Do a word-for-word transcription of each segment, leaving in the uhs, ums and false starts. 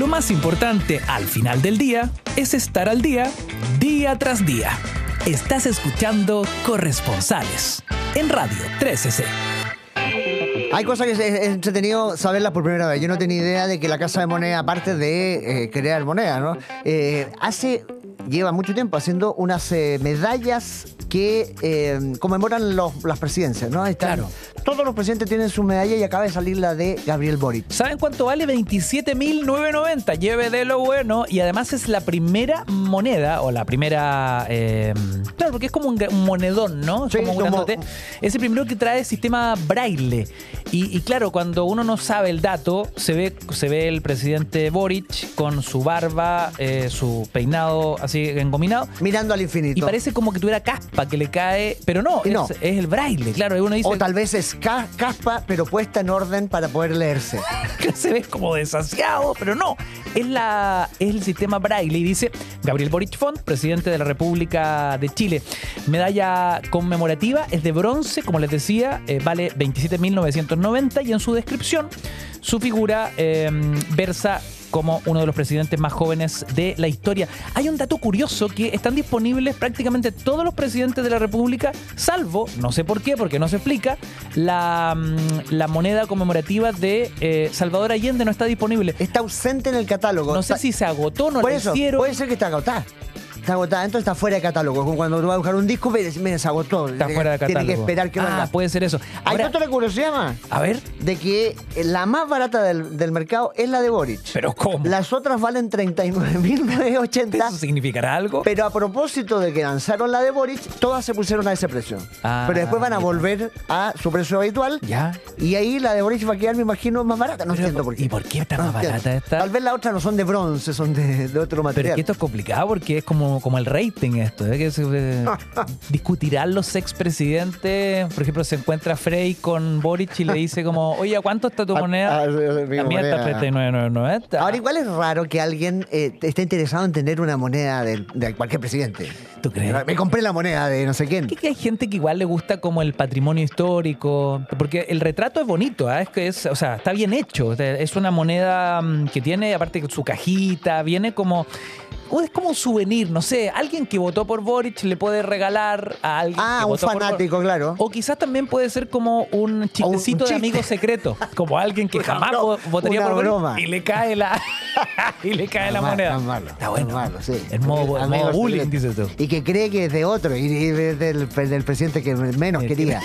Lo más importante al final del día es estar al día, día tras día. Estás escuchando Corresponsales en Radio trece C. Hay cosas que es entretenido saberlas por primera vez. Yo no tenía idea de que la Casa de Moneda, aparte de eh, crear moneda, ¿no? Eh, hace, lleva mucho tiempo haciendo unas eh, medallas que eh, conmemoran los, las presidencias, ¿no? Están, Claro. Todos los presidentes tienen su medalla y acaba de salir la de Gabriel Boric. ¿Saben cuánto vale? veintisiete mil novecientos noventa. Lleve de lo bueno. Y además es la primera moneda, o la primera... Eh, claro, porque es como un, un monedón, ¿no? Es Sí, como un como- grandote. Es el primero que trae sistema braille. Y, y claro, cuando uno no sabe el dato, se ve, se ve el presidente Boric con su barba, eh, su peinado así engominado. Mirando al infinito. Y parece como que tuviera caspa que le cae, pero no, Y es, no. es el braille, claro. Y uno dice, O tal vez es ca- caspa, pero puesta en orden para poder leerse. que se ve como desasiado, pero no. Es, la, es el sistema braille y dice Gabriel Boric Font, presidente de la República de Chile. Medalla conmemorativa, es de bronce, como les decía, eh, vale veintisiete mil novecientos noventa y en su descripción su figura eh, versa como uno de los presidentes más jóvenes de la historia. Hay un dato curioso que están disponibles prácticamente todos los presidentes de la República, salvo, no sé por qué, porque no se explica, la, mm, la moneda conmemorativa de eh, Salvador Allende no está disponible. Está ausente en el catálogo. No sé Está- si se agotó, no Por la eso, hicieron. puede ser que está agotada. Está agotada, entonces está fuera de catálogo. Como cuando tú vas a buscar un disco, mira, mira, se agotó. Está fuera de catálogo. Tiene que esperar que Ah, venga. puede ser eso. Hay Ahora, otra curiosidad más. a ver, De que la más barata del, del mercado es la de Boric. pero ¿cómo? Las otras valen treinta y nueve mil novecientos ochenta. ¿Eso significará algo? Pero a propósito de que lanzaron la de Boric, todas se pusieron a ese precio. Ah, pero después van a mira. volver a su precio habitual. Ya. Y ahí la de Boric va a quedar, me imagino, más barata. No Pero, entiendo por qué. ¿y por qué está más entiendo. barata esta? Tal vez las otras no son de bronce, son de, de otro Pero material. es que esto es complicado porque es como, como el rating esto, ¿eh? Que se, eh, discutirán los expresidentes. Por ejemplo, se encuentra Frey con Boric y le dice como, oye, ¿a cuánto está tu Ah, moneda? ah, La mi mía está moneda. treinta y nueve mil novecientos noventa. Ahora, igual es raro que alguien eh, esté interesado en tener una moneda de, de cualquier presidente. ¿Tú crees? Me compré la moneda de no sé quién. Que, que hay gente que igual le gusta como el patrimonio histórico, porque el retrato es bonito, ¿ah? Es que es, o sea, está bien hecho. O sea, es una moneda mm, que tiene, aparte su cajita, viene como, o es como un souvenir, no sé, alguien que votó por Boric le puede regalar a alguien Ah, que un votó por fanático, claro. O quizás también puede ser como un chistecito chiste. de amigo secreto, como alguien que Una jamás bro- vo- votaría una por Boric broma. y le cae la y le cae la No es moneda. malo, no es malo, Está no bueno. es malo, sí. En modo, en Amigo modo bullying, secreto. dices tú. Y que cree que es de otro, y y es del, del presidente que menos Eh, quería.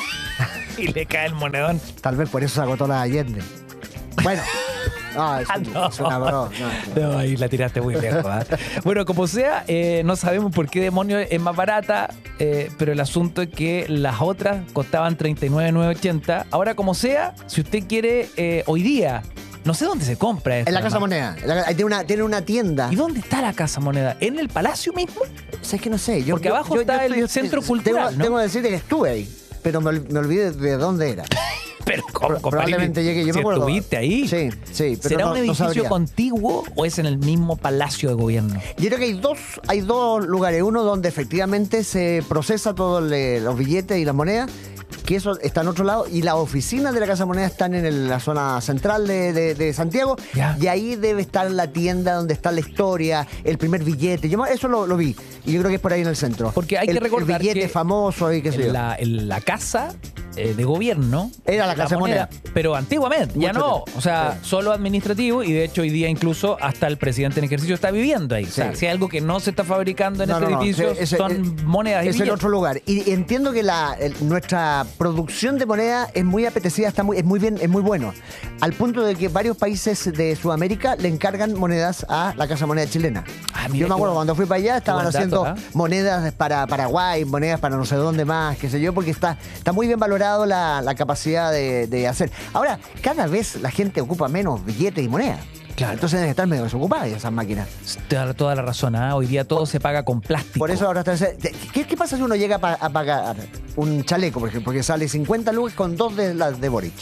Y le cae el monedón. Tal vez por eso se agotó la Allende. Bueno. No, es, Ah, un- no. es una broma. no, no. No, ahí la tiraste muy lejos. ¿ah? Bueno, como sea, eh, no sabemos por qué demonios es más barata, eh, pero el asunto es que las otras costaban treinta y nueve mil novecientos ochenta. Ahora, como sea, si usted quiere eh, hoy día, no sé dónde se compra esto. En la Casa además. Moneda. En la- tiene, una, tiene una tienda. ¿Y dónde está la Casa Moneda? ¿En el Palacio mismo? ¿Sabes que no sé? Yo, Porque yo- abajo yo- está yo el Centro tengo- Cultural, ¿no? Tengo que decirte que estuve ahí, pero me, ol- me olvidé de dónde era. Pero ¿cómo, Pro- probablemente llegué, yo si me acuerdo. estuviste ahí. Sí, sí, pero ¿Será no- un no edificio sabría. contiguo o es en el mismo Palacio de Gobierno? Yo creo que hay dos, hay dos lugares. Uno donde efectivamente se procesa todos los billetes y las monedas, que eso está en otro lado, y las oficinas de la Casa Moneda están en el- la zona central de, de- de Santiago, Ya. y ahí debe estar la tienda donde está la historia, el primer billete. Yo eso lo, lo vi, y yo creo que es por ahí en el centro. Porque hay el, que recordar el billete que famoso y qué sé yo. En la, en la casa eh, de gobierno. Era la Casa de Moneda. Pero antiguamente, ya Mucho no. tiempo. O sea, Sí. solo administrativo y de hecho hoy día incluso hasta el presidente en ejercicio está viviendo ahí. O sea, Sí. si hay algo que no se está fabricando en No, este no, no, edificio ese- ese- son eh, monedas y Es en billetes. otro lugar. Y, y entiendo que la, el- nuestra producción de moneda es muy apetecida, está muy, es muy bien, es muy bueno. Al punto de que varios países de Sudamérica le encargan monedas a la Casa Moneda chilena. Ah, mira Yo me qué acuerdo buen- cuando fui para allá estaban buen haciendo dato, ¿ah? monedas para Paraguay, monedas para no sé dónde más, qué sé yo, porque está, está muy bien valorado la, la capacidad de, de hacer. Ahora, cada vez la gente ocupa menos billetes y monedas. Claro. Entonces deben estar medio desocupadas esas máquinas. Toda, toda la razón. ¿ah? Hoy día todo se paga con plástico. Por eso ahora está... ¿Qué, qué pasa si uno llega a pa- a pagar un chaleco, por ejemplo, porque sale cincuenta lucas con dos de las de Boric?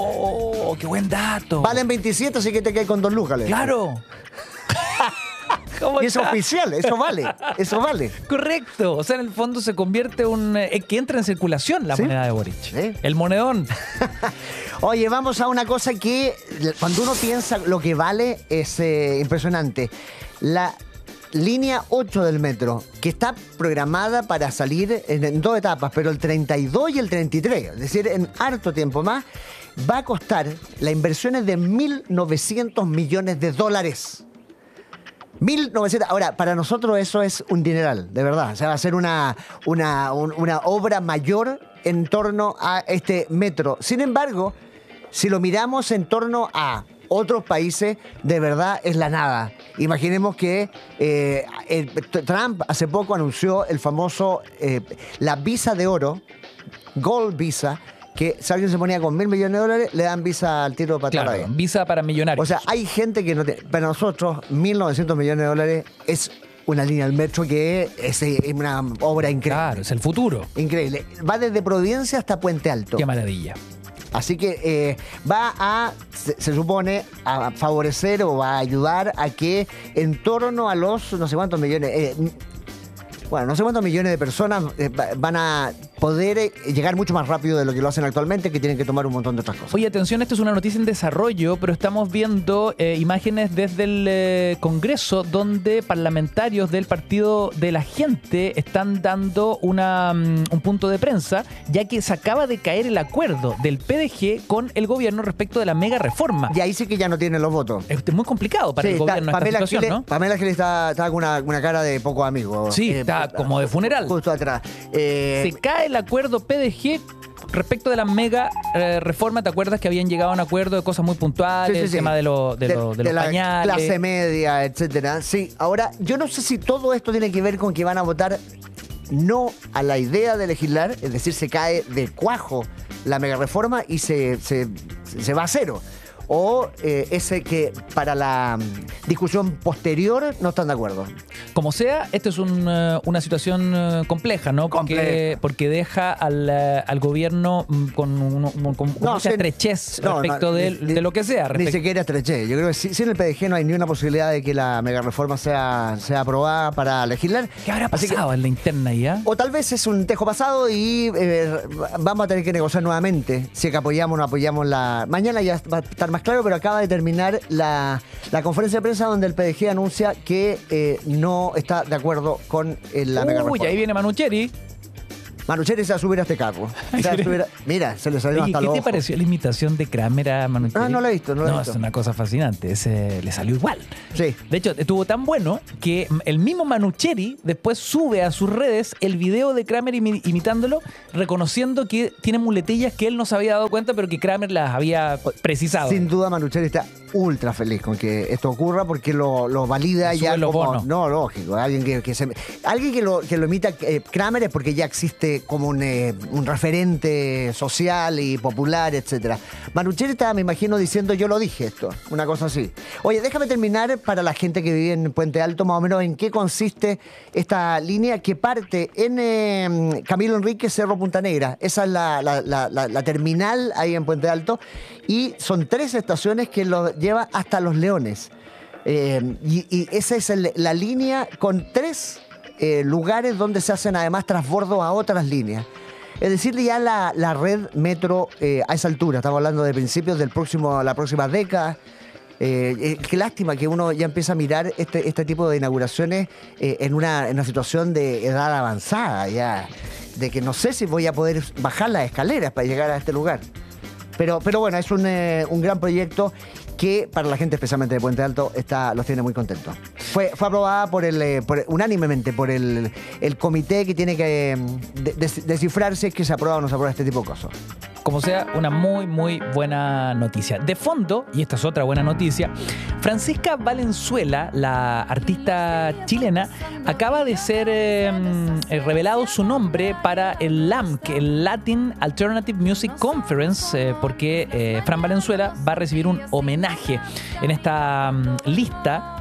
¡Oh! ¡Qué buen dato! Valen veintisiete, así que te quedas con dos lucas. le. ¡Claro! ¿Cómo Y es está? oficial, eso vale, eso vale. Correcto. O sea, en el fondo se convierte un eh, que entra en circulación la ¿Sí? moneda de Boric. Sí. El monedón. Oye, vamos a una cosa que cuando uno piensa lo que vale es eh, impresionante. La línea ocho del metro, que está programada para salir en, en dos etapas, pero el treinta y dos y el treinta y tres, es decir, en harto tiempo más, va a costar, la inversión es de mil novecientos millones de dólares. mil novecientos. Ahora, para nosotros eso es un dineral, de verdad. O sea, va a ser una, una, un- una obra mayor en torno a este metro. Sin embargo, si lo miramos en torno a otros países, de verdad es la nada. Imaginemos que eh, el- Trump hace poco anunció el famoso, eh, la visa de oro, Gold Visa, que si alguien se ponía con mil millones de dólares, le dan visa al tiro para toda la Claro, vida. visa para millonarios. O sea, hay gente que no tiene. Para nosotros, mil novecientos millones de dólares es una línea del metro que es, es una obra increíble. claro, es el futuro. Increíble. Va desde Providencia hasta Puente Alto. Qué maravilla. Así que eh, va a, se, se supone, a favorecer o va a ayudar a que en torno a los no sé cuántos millones. eh, bueno, no sé cuántos millones de personas eh, va- van a poder eh, llegar mucho más rápido de lo que lo hacen actualmente, que tienen que tomar un montón de otras cosas. Oye, atención, esto es una noticia en desarrollo, pero estamos viendo eh, imágenes desde el eh, Congreso donde parlamentarios del Partido de la Gente están dando una, mm, un punto de prensa, ya que se acaba de caer el acuerdo del P D G con el gobierno respecto de la mega reforma. Y ahí sí que ya no tienen los votos. Es muy complicado para Sí, el está- gobierno Pamela esta situación, Giles, ¿no? Pamela Giles está, está con una, una cara de poco amigo. Sí, está como de funeral. Justo atrás. Eh, Se cae el acuerdo P D G respecto de la mega eh, reforma. ¿Te acuerdas que habían llegado a un acuerdo de cosas muy puntuales? sí, sí, el sí. tema de, lo- de, lo- de los la pañales. clase media, etcétera. Sí, ahora, yo no sé si todo esto tiene que ver con que van a votar no a la idea de legislar, es decir, se cae de cuajo la mega reforma y se, se, se va a cero. O eh, ese que para la mm, discusión posterior no están de acuerdo. Como sea, esto es un, eh, una situación eh, compleja, ¿no? Porque, Compleja. porque deja al, eh, al gobierno mm, con, uno- con- con No, mucha sí, estrechez no, respecto no, de, ni- de lo que sea. Ni respecto- siquiera estreché. Yo creo que si- sin el P D G no hay ni una posibilidad de que la mega reforma sea, sea aprobada para legislar. ¿Qué habrá Así que- pasado en la interna ya? O tal vez es un tejo pasado y eh, vamos a tener que negociar nuevamente si es que apoyamos o no apoyamos la... Mañana ya va a estar más claro, pero acaba de terminar la, la conferencia de prensa donde el P D G anuncia que eh, no está de acuerdo con eh, la mega Uy, reforma. ahí viene Manucheri. Manucheri se va a subir a este cargo. Se va a subir a- Mira, se le salió Oye, hasta ¿qué los te ojos. pareció la imitación de Kramer a Manucheri? Ah, no la he visto, no la he No, visto. es una cosa fascinante. Ese le salió igual. Sí. De hecho, estuvo tan bueno que el mismo Manucheri después sube a sus redes el video de Kramer imi- imitándolo, reconociendo que tiene muletillas que él no se había dado cuenta, pero que Kramer las había precisado. Sin duda, Manucheri está ultra feliz con que esto ocurra porque lo, lo valida Le ya sube los como... bonos. No, lógico. Alguien que, que se, alguien que lo, que lo imita eh, Kramer es porque ya existe como un, eh, un referente social y popular, etcétera. Manucheri estaba, me imagino, diciendo yo lo dije esto, una cosa así. Oye, déjame terminar para la gente que vive en Puente Alto, más o menos en qué consiste esta línea que parte en eh, Camilo Enríquez, Cerro Punta Negra. Esa es la, la- la- la- la terminal ahí en Puente Alto. Y son tres estaciones que lo lleva hasta Los Leones. Eh, y, y esa es el- la línea con tres eh, lugares donde se hacen además transbordos a otras líneas. Es decir, ya la, la red metro eh, a esa altura, estamos hablando de principios del próximo, la próxima década. Eh, eh, qué lástima que uno ya empieza a mirar este, este tipo de inauguraciones eh, en, una, en una situación de edad avanzada, ya, de que no sé si voy a poder bajar las escaleras para llegar a este lugar. Pero, pero bueno, es un, eh, un gran proyecto que para la gente, especialmente de Puente Alto, está, los tiene muy contentos. Fue, fue aprobada por el, eh, por- unánimemente por el, el comité que tiene que eh, de- des- descifrar si es que se aprueba o no se aprueba este tipo de cosas. Como sea, una muy, muy buena noticia. De fondo, y esta es otra buena noticia, Francisca Valenzuela, la artista chilena, acaba de ser eh, eh, revelado su nombre para el L A M, que el Latin Alternative Music Conference, eh, porque eh, Fran Valenzuela va a recibir un homenaje en esta mm, lista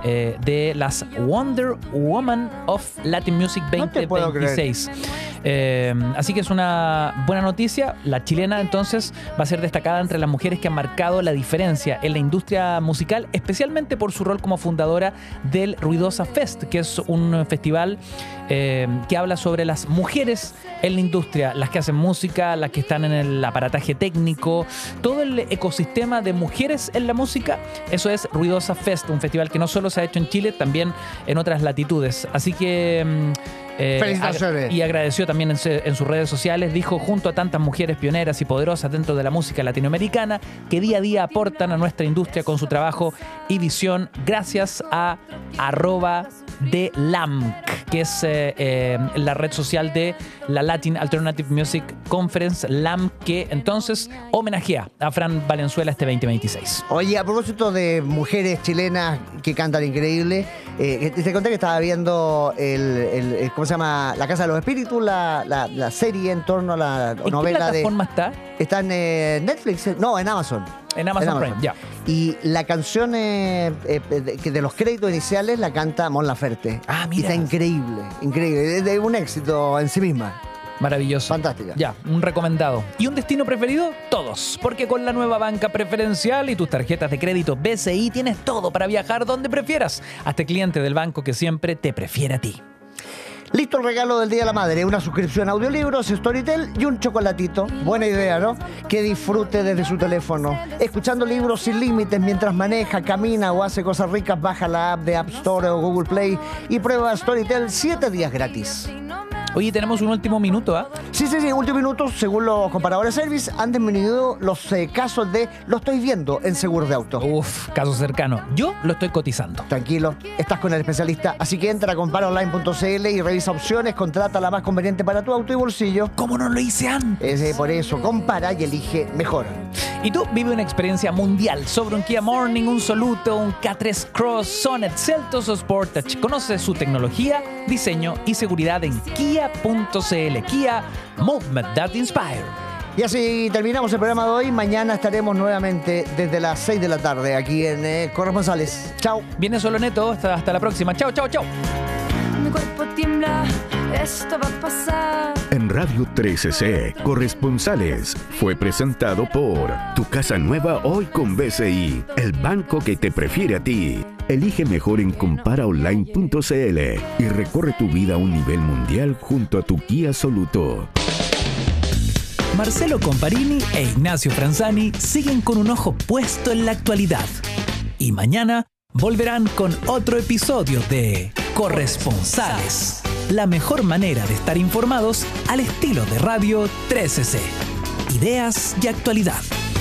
eh, de las Wonder Woman of Latin Music veinte veintiséis. Eh, así que es una buena noticia. La chilena entonces va a ser destacada entre las mujeres que han marcado la diferencia en la industria musical, especialmente por su rol como fundadora del Ruidosa Fest, que es un festival eh, que habla sobre las mujeres en la industria, las que hacen música, las que están en el aparataje técnico, todo el ecosistema de mujeres en la música. Eso es Ruidosa Fest, un festival que no solo se ha hecho en Chile, también en otras latitudes. Así que... Eh, Felicitaciones. y agradeció también en, en sus redes sociales, dijo: junto a tantas mujeres pioneras y poderosas dentro de la música latinoamericana que día a día aportan a nuestra industria con su trabajo y visión, gracias a arroba de L A M C, que es eh, eh, la red social de la Latin Alternative Music Conference, L A M C, que entonces homenajea a Fran Valenzuela este veinte veintiséis. Oye, a propósito de mujeres chilenas que cantan increíble, eh, te conté que estaba viendo el, el, el- ¿cómo se llama? La Casa de los Espíritus, la, la, la serie en torno a la ¿En qué novela de... plataforma está? Está en eh, Netflix, eh, no, en Amazon. En Amazon, Prime, ya. Y la canción eh, eh, de, que de los créditos iniciales la canta Mon Laferte. Ah, Y mira. está increíble, increíble. Es de un éxito en sí misma. Maravilloso. Fantástica. Ya, un recomendado. ¿Y un destino preferido? Todos. Porque con la nueva banca preferencial y tus tarjetas de crédito B C I tienes todo para viajar donde prefieras. Hazte cliente del banco que siempre te prefiere a ti. Listo el regalo del Día de la Madre, una suscripción a audiolibros, Storytel y un chocolatito. Buena idea, ¿no? Que disfrute desde su teléfono. Escuchando libros sin límites mientras maneja, camina o hace cosas ricas, baja la app de App Store o Google Play y prueba Storytel siete días gratis. Oye, tenemos un último minuto, ¿ah? Sí, sí, sí, último minuto, según los comparadores Service, han disminuido los eh, casos de lo estoy viendo en seguros de auto. Uf, caso cercano. Yo lo estoy cotizando. Tranquilo, estás con el especialista, así que entra a compara online punto c l y revisa opciones, contrata la más conveniente para tu auto y bolsillo. ¿Cómo no lo hice antes? Eh, por eso, compara y elige mejor. Y tú vive una experiencia mundial sobre un Kia Morning, un Soluto, un K tres Cross, Sonet, Seltos o Sportage. Conoce su tecnología, diseño y seguridad en kia punto c l. Kia, movement that inspire. Y así terminamos el programa de hoy. Mañana estaremos nuevamente desde las seis de la tarde aquí en eh, Corresponsales. Chao. Viene Solo Neto, hasta, hasta la próxima. Chao, chao, chao. Mi cuerpo tiembla, esto va a pasar. En Radio trece C, Corresponsales, fue presentado por Tu Casa Nueva hoy con B C I, el banco que te prefiere a ti. Elige mejor en compara online punto c l y recorre tu vida a un nivel mundial junto a tu Kia Soluto. Marcelo Comparini e Ignacio Franzani siguen con un ojo puesto en la actualidad. Y mañana volverán con otro episodio de Corresponsales, la mejor manera de estar informados al estilo de Radio trece C. Ideas y actualidad.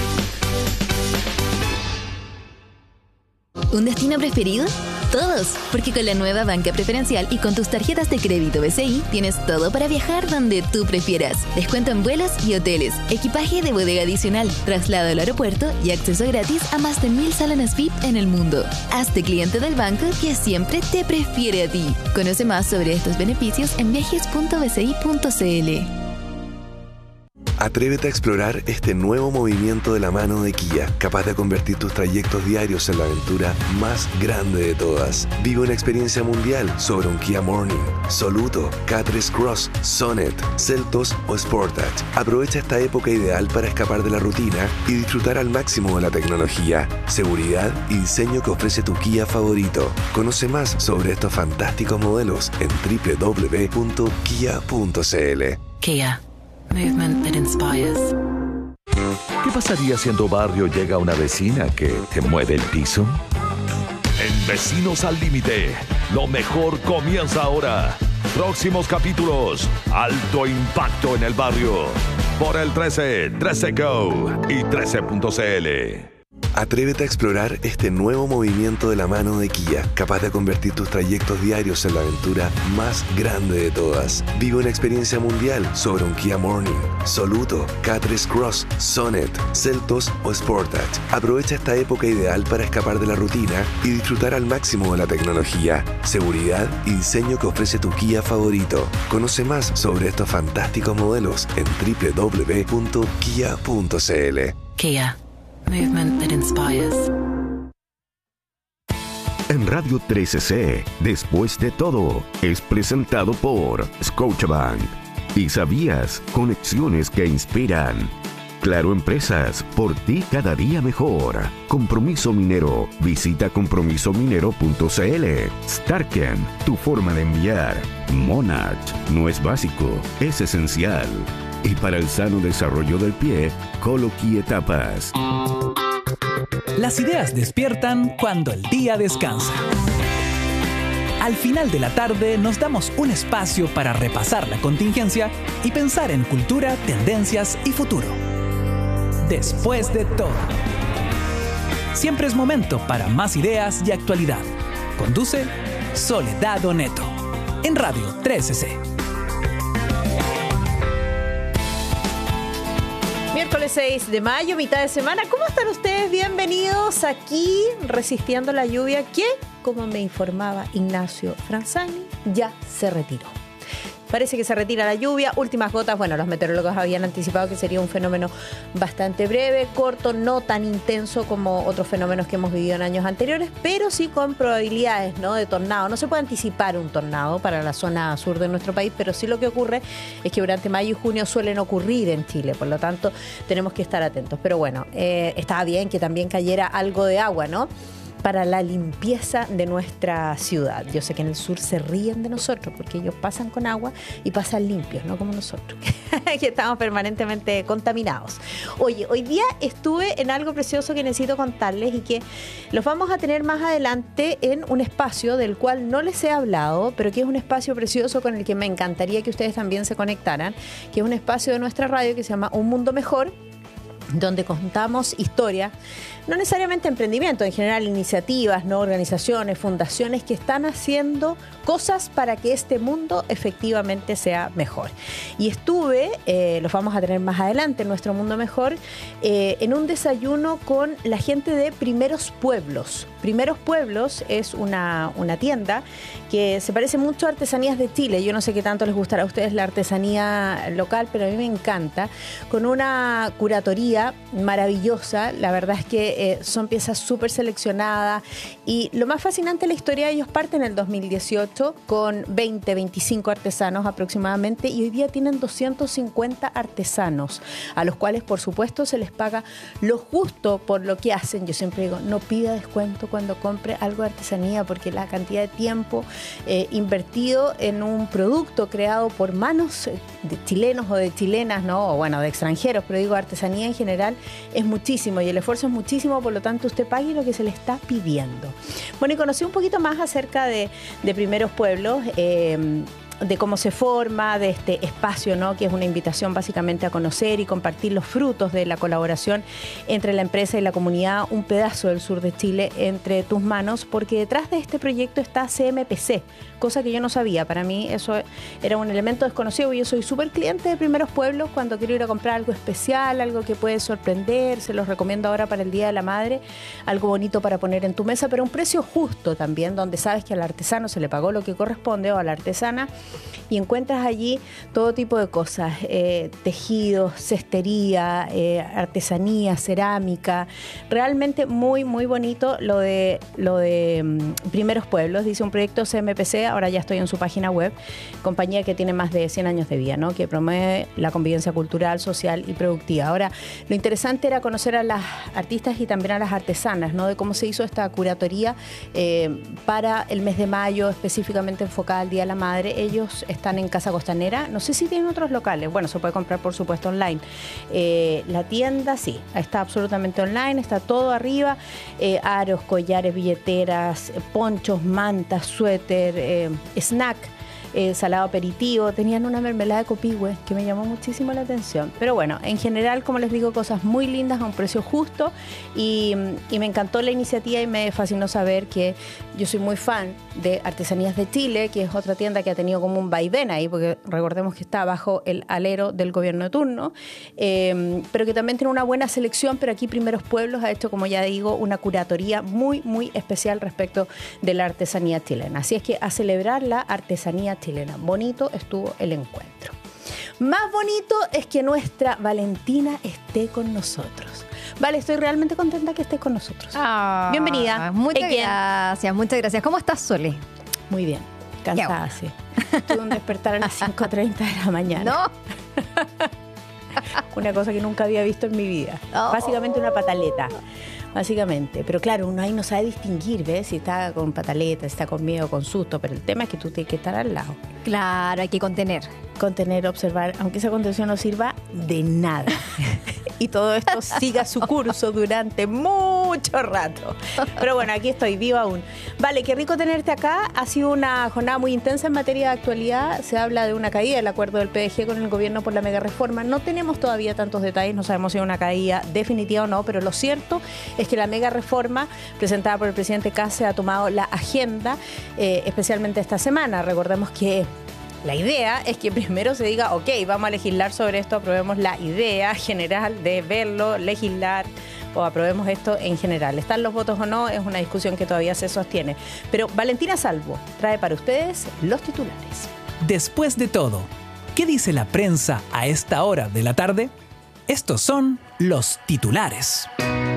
¿Un destino preferido? Todos, porque con la nueva banca preferencial y con tus tarjetas de crédito B C I tienes todo para viajar donde tú prefieras. Descuento en vuelos y hoteles, equipaje de bodega adicional, traslado al aeropuerto y acceso gratis a más de mil salones V I P en el mundo. Hazte cliente del banco que siempre te prefiere a ti. Conoce más sobre estos beneficios en viajes punto b c i punto c l. Atrévete a explorar este nuevo movimiento de la mano de Kia, capaz de convertir tus trayectos diarios en la aventura más grande de todas. Vive una experiencia mundial sobre un Kia Morning, Soluto, K tres Cross, Sonet, Seltos o Sportage. Aprovecha esta época ideal para escapar de la rutina y disfrutar al máximo de la tecnología, seguridad y diseño que ofrece tu Kia favorito. Conoce más sobre estos fantásticos modelos en doble u doble u doble u punto kia punto c l. Kia. Movement that inspires. ¿Qué pasaría si en tu barrio llega una vecina que te mueve el piso? En Vecinos al Límite, lo mejor comienza ahora. Próximos capítulos, alto impacto en el barrio. Por el trece, trece Go y trece punto c l. Atrévete a explorar este nuevo movimiento de la mano de Kia, capaz de convertir tus trayectos diarios en la aventura más grande de todas. Vive una experiencia mundial sobre un Kia Morning, Soluto, K tres Cross, Sonet, Seltos o Sportage. Aprovecha esta época ideal para escapar de la rutina y disfrutar al máximo de la tecnología, seguridad y diseño que ofrece tu Kia favorito. Conoce más sobre estos fantásticos modelos en doble u doble u doble u punto kia punto c l. Kia. Movement that inspires. En Radio trece C, Después de todo, es presentado por Scotiabank. ¿Y sabías? Conexiones que inspiran. Claro Empresas, por ti cada día mejor. Compromiso Minero, visita compromiso minero punto c l. Starken, tu forma de enviar. Monarch, no es básico, es esencial. Y para el sano desarrollo del pie, Coloqui Etapas. Las ideas despiertan cuando el día descansa. Al final de la tarde nos damos un espacio para repasar la contingencia y pensar en cultura, tendencias y futuro. Después de todo. Siempre es momento para más ideas y actualidad. Conduce Soledad Oneto en Radio trece C. Miércoles seis de mayo, mitad de semana. ¿Cómo están ustedes? Bienvenidos aquí, resistiendo la lluvia que, como me informaba Ignacio Franzani, ya se retiró. Parece que se retira la lluvia, últimas gotas. Bueno, los meteorólogos habían anticipado que sería un fenómeno bastante breve, corto, no tan intenso como otros fenómenos que hemos vivido en años anteriores, pero sí con probabilidades, ¿no?, de tornado. No se puede anticipar un tornado para la zona sur de nuestro país, pero sí lo que ocurre es que durante mayo y junio suelen ocurrir en Chile, por lo tanto tenemos que estar atentos. Pero bueno, eh, estaba bien que también cayera algo de agua, ¿no?, para la limpieza de nuestra ciudad. Yo sé que en el sur se ríen de nosotros porque ellos pasan con agua y pasan limpios, no como nosotros, que estamos permanentemente contaminados. Oye, hoy día estuve en algo precioso que necesito contarles y que los vamos a tener más adelante en un espacio del cual no les he hablado, pero que es un espacio precioso con el que me encantaría que ustedes también se conectaran, que es un espacio de nuestra radio que se llama Un Mundo Mejor, donde contamos historias, no necesariamente emprendimiento, en general iniciativas, no organizaciones, fundaciones que están haciendo cosas para que este mundo efectivamente sea mejor. Y estuve, eh, los vamos a tener más adelante en nuestro Mundo Mejor, eh, en un desayuno con la gente de Primeros Pueblos. Primeros Pueblos es una, una tienda que se parece mucho a Artesanías de Chile. Yo no sé qué tanto les gustará a ustedes la artesanía local, pero a mí me encanta, con una curatoría maravillosa. La verdad es que eh, son piezas súper seleccionadas y lo más fascinante de la historia, ellos parten en el dos mil dieciocho con veinte, veinticinco artesanos aproximadamente y hoy día tienen doscientos cincuenta artesanos a los cuales por supuesto se les paga lo justo por lo que hacen. Yo siempre digo, no pida descuento cuando compre algo de artesanía porque la cantidad de tiempo eh, invertido en un producto creado por manos de chilenos o de chilenas, ¿no? O bueno, de extranjeros, pero digo artesanía en general es muchísimo y el esfuerzo es muchísimo, por lo tanto usted pague lo que se le está pidiendo. Bueno, y conocí un poquito más acerca de, de Primeros Pueblos, eh, de cómo se forma, de este espacio, ¿no?, que es una invitación básicamente a conocer y compartir los frutos de la colaboración entre la empresa y la comunidad, un pedazo del sur de Chile entre tus manos, porque detrás de este proyecto está C M P C, cosa que yo no sabía. Para mí eso era un elemento desconocido. Yo soy súper cliente de Primeros Pueblos cuando quiero ir a comprar algo especial, algo que puede sorprender. Se los recomiendo ahora para el Día de la Madre, algo bonito para poner en tu mesa, pero a un precio justo también, donde sabes que al artesano se le pagó lo que corresponde o a la artesana, y encuentras allí todo tipo de cosas, eh, tejidos, cestería, eh, artesanía, cerámica. Realmente muy, muy bonito lo de, lo de um, Primeros Pueblos. Dice un proyecto C M P C, ahora ya estoy en su página web, compañía que tiene más de cien años de vida, ¿no?, que promueve la convivencia cultural, social y productiva. Ahora, lo interesante era conocer a las artistas y también a las artesanas, ¿no?, de cómo se hizo esta curatoría eh, para el mes de mayo, específicamente enfocada al Día de la Madre. Ellos están en Casa Costanera, no sé si tienen otros locales, bueno, se puede comprar por supuesto online. Eh, la tienda sí, está absolutamente online, está todo arriba, eh, aros, collares, billeteras, ponchos, mantas, suéter, eh, snack, eh, salado aperitivo, tenían una mermelada de copihue que me llamó muchísimo la atención. Pero bueno, en general, como les digo, cosas muy lindas a un precio justo y, y me encantó la iniciativa y me fascinó saber que yo soy muy fan de Artesanías de Chile, que es otra tienda que ha tenido como un vaivén ahí, porque recordemos que está bajo el alero del gobierno de turno, eh, pero que también tiene una buena selección, pero aquí Primeros Pueblos ha hecho, como ya digo, una curatoría muy, muy especial respecto de la artesanía chilena. Así es que a celebrar la artesanía chilena. Bonito estuvo el encuentro. Más bonito es que nuestra Valentina esté con nosotros. Vale, estoy realmente contenta que estés con nosotros. Ah, Bienvenida. Muchas Again. gracias, muchas gracias. ¿Cómo estás, Sole? Muy bien, cansada, sí. Tuve un despertar a las cinco treinta de la mañana. No. Una cosa que nunca había visto en mi vida. Oh. Básicamente una pataleta. Básicamente. Pero claro, uno ahí no sabe distinguir, ¿ves? Si está con pataleta, si está con miedo, con susto. Pero el tema es que tú tienes que estar al lado. Claro, hay que contener. Contener, observar, aunque esa contención no sirva de nada. Y todo esto siga su curso durante mucho rato. Pero bueno, aquí estoy, viva aún. Vale, qué rico tenerte acá. Ha sido una jornada muy intensa en materia de actualidad. Se habla de una caída del acuerdo del P D G con el gobierno por la mega reforma. No tenemos todavía tantos detalles, no sabemos si es una caída definitiva o no, pero lo cierto es que la mega reforma presentada por el presidente Kast ha tomado la agenda, eh, especialmente esta semana. Recordemos que la idea es que primero se diga, ok, vamos a legislar sobre esto, aprobemos la idea general de verlo, legislar o aprobemos esto en general. ¿Están los votos o no? Es una discusión que todavía se sostiene. Pero Valentina Salvo trae para ustedes los titulares. Después de todo, ¿qué dice la prensa a esta hora de la tarde? Estos son los titulares.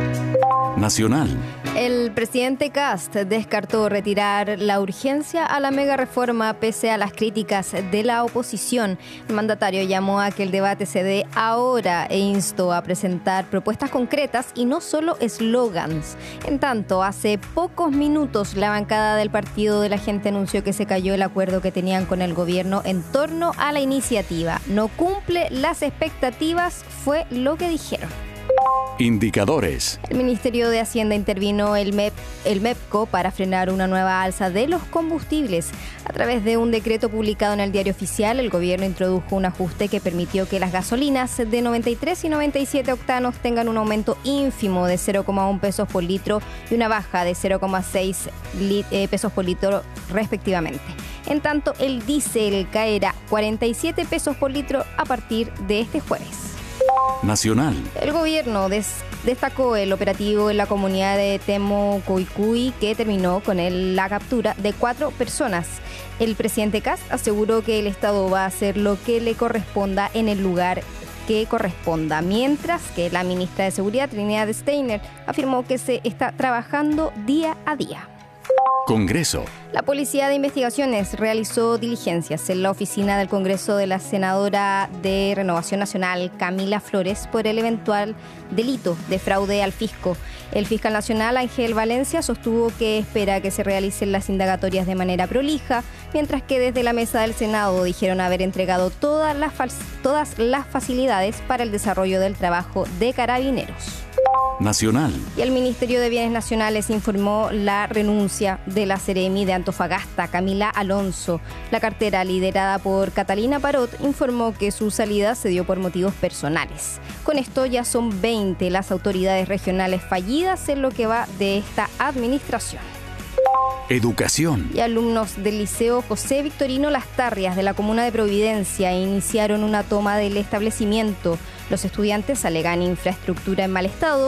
Nacional. El presidente Kast descartó retirar la urgencia a la mega reforma pese a las críticas de la oposición. El mandatario llamó a que el debate se dé ahora e instó a presentar propuestas concretas y no solo eslogans. En tanto, hace pocos minutos la bancada del Partido de la Gente anunció que se cayó el acuerdo que tenían con el gobierno en torno a la iniciativa. No cumple las expectativas, fue lo que dijeron. Indicadores. El Ministerio de Hacienda intervino el, MEP, el MEPCO para frenar una nueva alza de los combustibles. A través de un decreto publicado en el Diario Oficial, el gobierno introdujo un ajuste que permitió que las gasolinas de noventa y tres y noventa y siete octanos tengan un aumento ínfimo de cero coma uno pesos por litro y una baja de cero coma seis pesos por litro respectivamente. En tanto, el diésel caerá cuarenta y siete pesos por litro a partir de este jueves. Nacional. El gobierno des- destacó el operativo en la comunidad de Temucuicui que terminó con el- la captura de cuatro personas. El presidente Kast aseguró que el Estado va a hacer lo que le corresponda en el lugar que corresponda, mientras que la ministra de Seguridad, Trinidad Steiner, afirmó que se está trabajando día a día. Congreso. La Policía de Investigaciones realizó diligencias en la oficina del Congreso de la senadora de Renovación Nacional, Camila Flores, por el eventual delito de fraude al fisco. El fiscal nacional, Ángel Valencia, sostuvo que espera que se realicen las indagatorias de manera prolija, mientras que desde la mesa del Senado dijeron haber entregado todas las, fal- todas las facilidades para el desarrollo del trabajo de Carabineros. Nacional. Y el Ministerio de Bienes Nacionales informó la renuncia de la Seremi de Antofagasta, Camila Alonso. La cartera, liderada por Catalina Parot, informó que su salida se dio por motivos personales. Con esto ya son veinte las autoridades regionales fallidas en lo que va de esta administración. Educación. Y alumnos del Liceo José Victorino Las Tarrias de la comuna de Providencia iniciaron una toma del establecimiento. Los estudiantes alegan infraestructura en mal estado